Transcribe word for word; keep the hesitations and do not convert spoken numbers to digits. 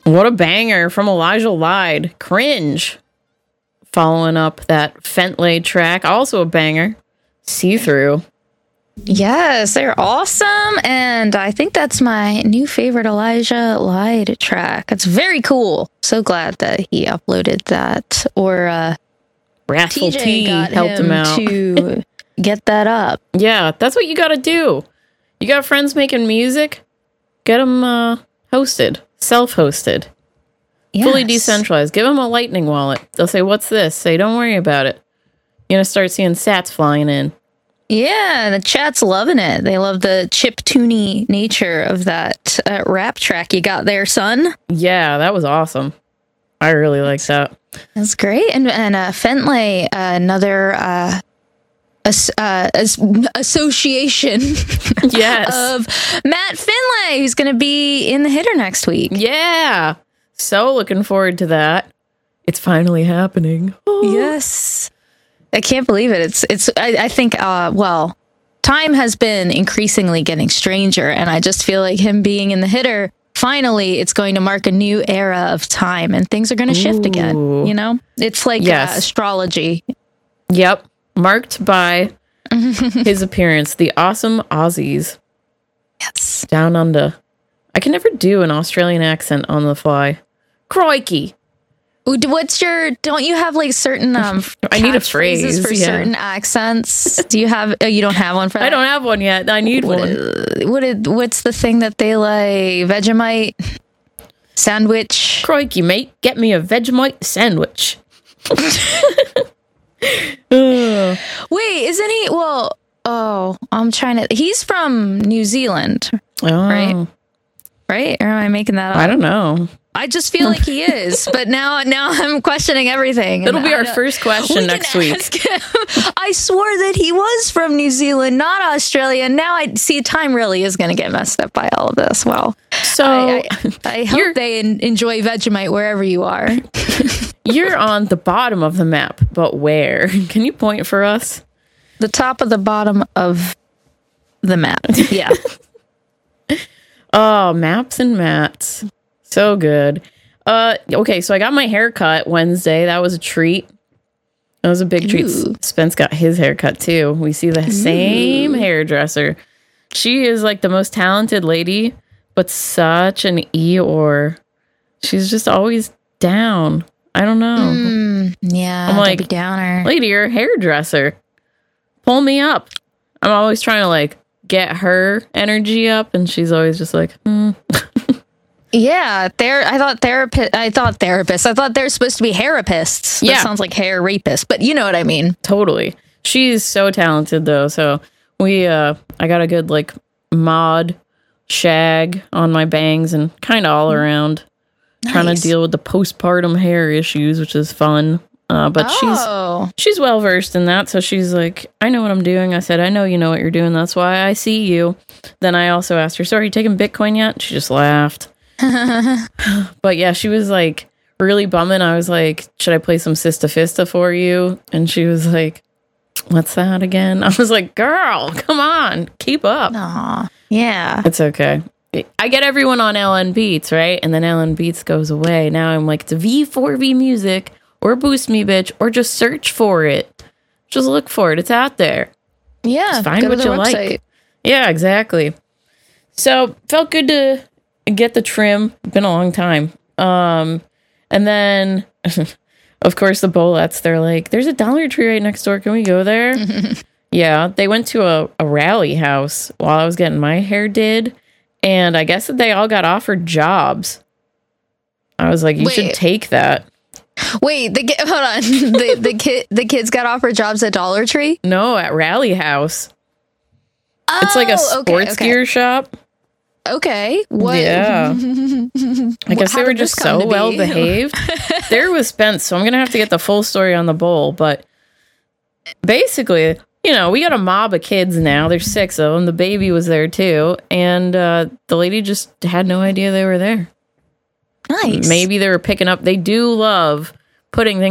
What a banger from Elijah Lied. Cringe. Following up that Fentley track. Also a banger. See Through. Yes, they're awesome. And I think that's my new favorite Elijah Lied track. It's very cool. So glad that he uploaded that. Or uh, Wrathful T J T got helped him, him out. to get that up. Yeah, that's what you gotta do. You got friends making music? Get them uh, hosted. Self-hosted. Yes. Fully decentralized. Give them a Lightning wallet. They'll say, what's this? Say, don't worry about it. You're gonna start seeing sats flying in. Yeah, the chat's loving it. They love the chiptune nature of that uh, rap track you got there, son. Yeah, that was awesome. I really like that. That's great. And and uh, Fentley, uh, another uh, as, uh, as association Yes. of Matt Finlay, who's going to be in the hitter next week. Yeah. So looking forward to that. It's finally happening. Yes. I can't believe it. It's, it's, I, I think, uh, well, time has been increasingly getting stranger, and I just feel like him being in the hitter, finally, it's going to mark a new era of time, and things are going to shift Ooh. again. You know, it's like Yes. uh, astrology. Yep. Marked by his appearance, the awesome Aussies. Yes. Down under. I can never do an Australian accent on the fly. Crikey. Ooh, d- What's your? Don't you have like certain um? I need a catchphrases phrase, for yeah. certain accents. Do you have? Oh, you don't have one for that. I don't have one yet. I need What one. is- what is, What's the thing that they like? Vegemite sandwich. Crikey, mate. Get me a Vegemite sandwich. Ugh. Wait, isn't he? Well, oh, I'm trying to. He's from New Zealand, Oh, right? Right? Or am I making that up? I don't know. I just feel like he is, but now, now I'm questioning everything. That'll and be I our don't- first question We next can week. ask him. I swore that he was from New Zealand, not Australia. Now I see time really is going to get messed up by all of this. Well, So I, I, I You're- hope they en- enjoy Vegemite wherever you are. you're on the bottom of the map, but where? Can you point for us? The top of the bottom of the map. Yeah. Oh, maps and mats. So good. Uh, okay, so I got my hair cut Wednesday. That was a treat. That was a big treat. Ooh. Spence got his haircut too. We see the same hairdresser. She is like the most talented lady, but such an Eeyore. She's just always down. I don't know. Mm, yeah. I'm like, Debbie Downer. Lady, you're a hairdresser. Pull me up. I'm always trying to like get her energy up, and she's always just like, hmm. Yeah, there. I thought therapist. I thought therapists. I thought they're supposed to be therapists. That Yeah. sounds like hair rapists, but you know what I mean. Totally. She's so talented though. So we uh I got a good like mod shag on my bangs and kind of all around trying to Nice. deal with the postpartum hair issues, which is fun. Uh but Oh, she's she's well versed in that, so she's like, I know what I'm doing. I said, I know you know what you're doing. That's why I see you. Then I also asked her, so are you taking Bitcoin yet? She just laughed. But yeah, she was like really bumming. I was like, should I play some Sista Fista for you? And she was like, what's that again? I was like, girl, come on, keep up. aw, yeah. It's okay. I get everyone on L N Beats, right? And then L N Beats goes away. Now I'm like, it's V four V music or Boost Me Bitch or just search for it. Just look for it. It's out there. Yeah, Just find go to what the you website. like. Yeah, exactly. So felt good to get the trim. Been a long time. Um, and then, of course, the Bolettes, they're like, there's a Dollar Tree right next door. Can we go there? Yeah, they went to a, a rally house while I was getting my hair did. And I guess that they all got offered jobs. I was like, you should Wait. take that. Wait, the ki- hold on. the the kid the kids got offered jobs at Dollar Tree. No, at Rally House. Oh, It's like a okay, sports okay. gear shop. Okay, what? Yeah. I guess How they were did this just come to so be? well behaved. There was Spence, so I'm gonna have to get the full story on the bowl. But basically, you know, we got a mob of kids now. There's six of them. The baby was there too, and uh, the lady just had no idea they were there. Nice. Maybe they were picking up. They do love putting things